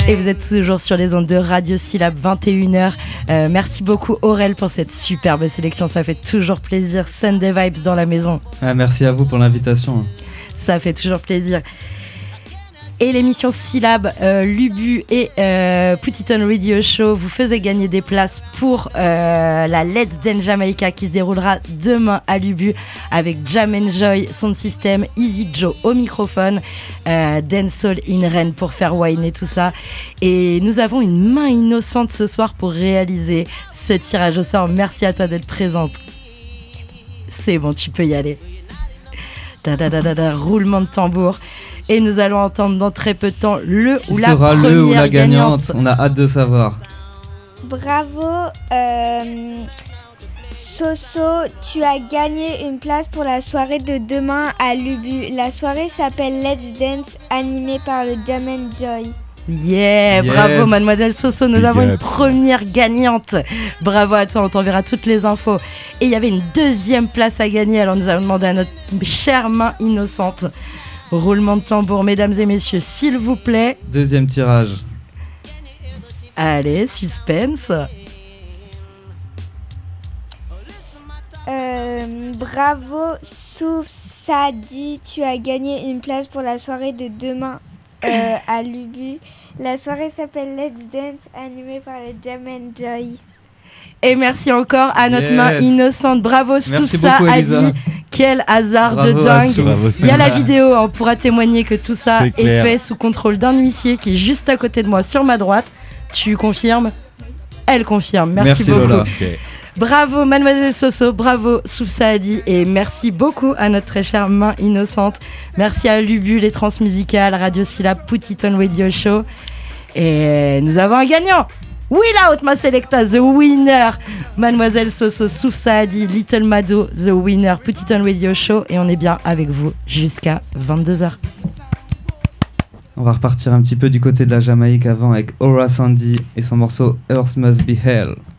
Et vous êtes toujours sur les ondes de Radio Syllab 21h. Merci beaucoup Aurel pour cette superbe sélection, ça fait toujours plaisir. Sunday Vibes dans la maison. Merci à vous pour l'invitation. Ça fait toujours plaisir. Et l'émission Syllab, Lubu et Put It On Radio Show vous faisait gagner des places pour la Let's Dance Jamaica qui se déroulera demain à Lubu avec Jam & Joy, Sound System, Easy Joe au microphone, Dancehall in Rennes pour faire wine et tout ça. Et nous avons une main innocente ce soir pour réaliser ce tirage au sort. Merci à toi d'être présente. C'est bon, tu peux y aller. Roulement de tambour. Et nous allons entendre dans très peu de temps le ou la première le ou la gagnante. On a hâte de savoir. Bravo Soso, tu as gagné une place pour la soirée de demain à Lubu. La soirée s'appelle Let's Dance, animée par le Jam & Joy. Yeah, yes. Bravo mademoiselle Soso, nous avons une première gagnante. Bravo à toi, on t'enverra toutes les infos. Et il y avait une deuxième place à gagner, alors nous allons demander à notre chère main innocente. Roulement de tambour, mesdames et messieurs, s'il vous plaît. Deuxième tirage. Allez, suspense. Bravo Soufsadi, tu as gagné une place pour la soirée de demain à Lubu. La soirée s'appelle Let's Dance, animée par le Jam & Joy. Et merci encore à notre main innocente. Bravo Soufsa Adi. Quel hasard de dingue. Il y a la vidéo, on pourra témoigner que tout ça est fait sous contrôle d'un huissier qui est juste à côté de moi sur ma droite. Tu confirmes ? Elle confirme. Merci beaucoup. Lola. Okay. Bravo mademoiselle Soso, bravo Soufsa Adi et merci beaucoup à notre très chère main innocente. Merci à Lubu, les transmusicales, Radio Syllab, Put It On Radio Show. Et nous avons un gagnant. Wheel Out, ma selecta, the winner. Mademoiselle Soso, Soufsa Adi, Little Mado, the winner, Put It On Radio Show. Et on est bien avec vous jusqu'à 22h. On va repartir un petit peu du côté de la Jamaïque avant avec Aura Sandy et son morceau Earth Must Be Hell.